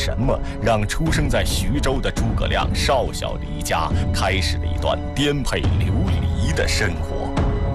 什么让出生在徐州的诸葛亮少小离家，开始了一段颠沛流离的生活？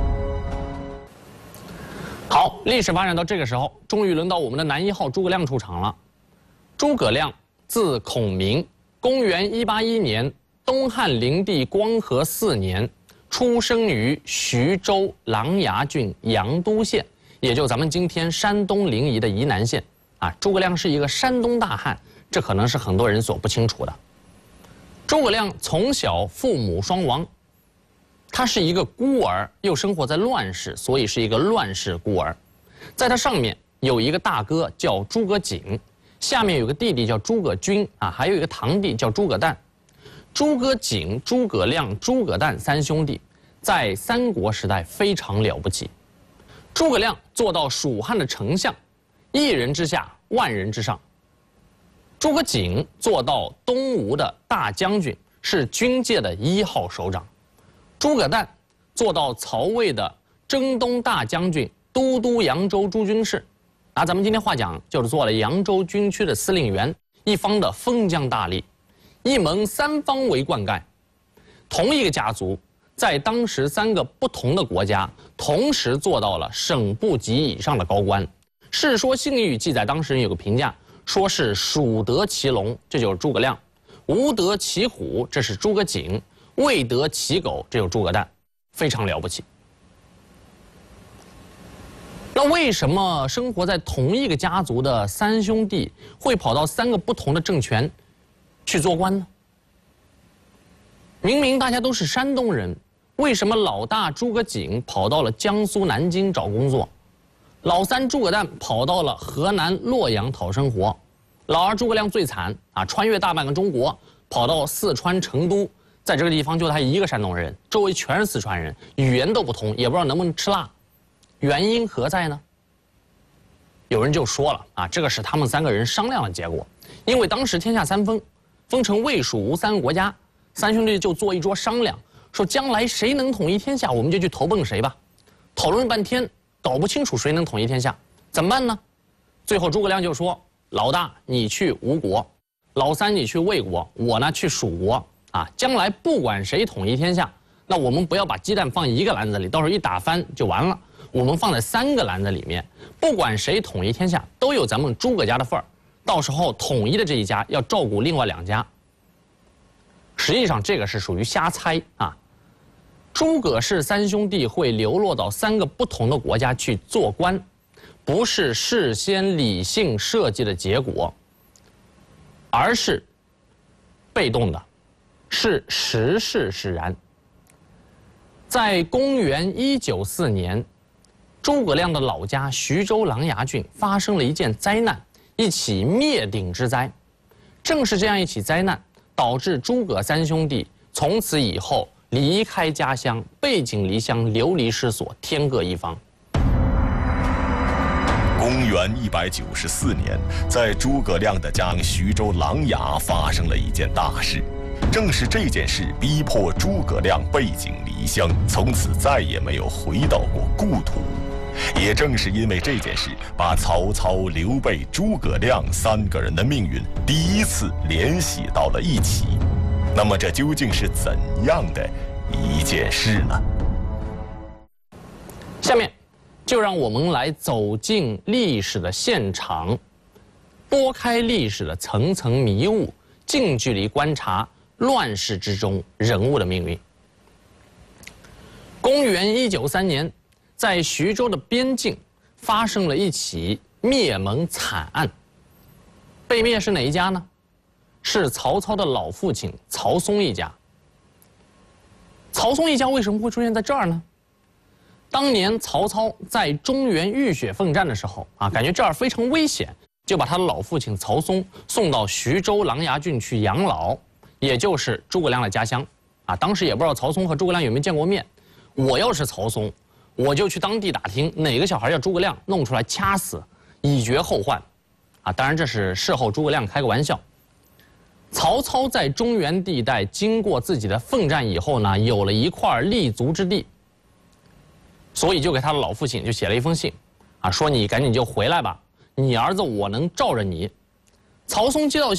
好，历史发展到这个时候，终于轮到我们的男一号诸葛亮出场了。诸葛亮，字孔明，公元181年，东汉灵帝光和4年，出生于徐州琅琊郡阳都县，也就咱们今天山东临沂的沂南县。诸葛亮是一个山东大汉，这可能是很多人所不清楚的。诸葛亮从小父母双亡。他是一个孤儿，又生活在乱世，所以是一个乱世孤儿。在他上面有一个大哥叫诸葛瑾，下面有个弟弟叫诸葛均，还有一个堂弟叫诸葛诞。诸葛瑾、诸葛亮、诸葛诞三兄弟，在三国时代非常了不起。诸葛亮做到蜀汉的丞相，一人之下，万人之上。诸葛瑾做到东吴的大将军，是军界的1号首长。诸葛诞做到曹魏的征东大将军、都督扬州诸军事，拿咱们今天话讲，就是做了扬州军区的司令员，一方的封疆大吏，一蒙三方为灌溉。同一个家族，在当时3个不同的国家，同时做到了省部级以上的高官。《世说新语》记载，当时人有个评价，说是蜀得其龙，这就是诸葛亮；吴得其虎，这是诸葛瑾。未得其狗，这有诸葛诞，非常了不起。那为什么生活在同一个家族的3兄弟会跑到3个不同的政权去做官呢？明明大家都是山东人，为什么老大诸葛瑾跑到了江苏南京找工作，老三诸葛诞跑到了河南洛阳讨生活，老二诸葛亮最惨穿越大半个中国，跑到四川成都。在这个地方就他一个山东人，周围全是四川人，语言都不通，也不知道能不能吃辣，原因何在呢？有人就说了这个是他们3个人商量的结果，因为当时天下3分，分成魏、蜀、吴3个国家，3兄弟就坐一桌商量，说将来谁能统一天下，我们就去投奔谁吧。讨论半天，搞不清楚谁能统一天下，怎么办呢？最后诸葛亮就说：老大你去吴国，老三你去魏国，我呢去蜀国。将来不管谁统一天下，那我们不要把鸡蛋放一个篮子里，到时候一打翻就完了。我们放在3个篮子里面，不管谁统一天下，都有咱们诸葛家的份儿。到时候统一的这一家要照顾另外2家。实际上这个是属于瞎猜诸葛氏3兄弟会流落到3个不同的国家去做官，不是事先理性设计的结果，而是被动的。是时势使然。在公元194年，诸葛亮的老家徐州琅琊郡发生了一件灾难，一起灭顶之灾。正是这样一起灾难，导致诸葛3兄弟从此以后离开家乡，背井离乡，流离失所，天各一方。 公元194年，在诸葛亮的家徐州琅琊发生了一件大事。正是这件事逼迫诸葛亮背井离乡，从此再也没有回到过故土。也正是因为这件事，把曹操、刘备、诸葛亮3个人的命运第一次联系到了一起。那么这究竟是怎样的一件事呢？ 下面就让我们来走进历史的现场，拨开历史的层层迷雾，近距离观察乱世之中人物的命运。公元193年，在徐州的边境发生了一起灭门惨案。被灭是哪一家呢？是曹操的老父亲曹嵩一家。曹嵩一家为什么会出现在这儿呢？当年曹操在中原浴血奋战的时候感觉这儿非常危险，就把他的老父亲曹嵩送到徐州琅琊郡去养老，也就是诸葛亮的家乡当时也不知道曹嵩和诸葛亮有没有见过面。我要是曹嵩，我就去当地打听哪个小孩叫诸葛亮，弄出来掐死，以绝后患当然这是事后诸葛亮开个玩笑。曹操在中原地带经过自己的奋战以后呢，有了一块立足之地，所以就给他的老父亲就写了一封信说你赶紧就回来吧，你儿子我能罩着你。曹嵩接到